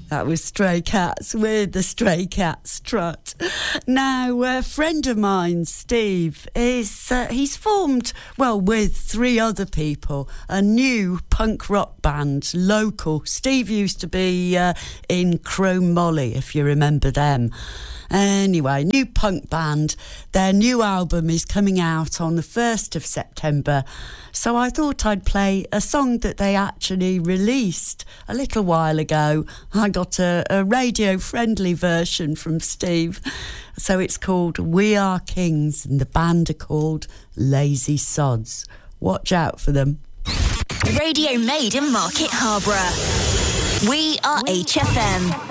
That was Stray Cats with the Stray Cats Trot. Now, a friend of mine, Steve, he's formed, well, with 3 other people, a new punk rock band, local. Steve used to be in Chrome Molly, if you remember them. Anyway, new punk band. Their new album is coming out on the 1st of September. So I thought I'd play a song that they actually released a little while ago. I got a radio-friendly version from Steve. So it's called We Are Kings, and the band are called Lazy Sods. Watch out for them. Radio made in Market Harborough. We are HFM.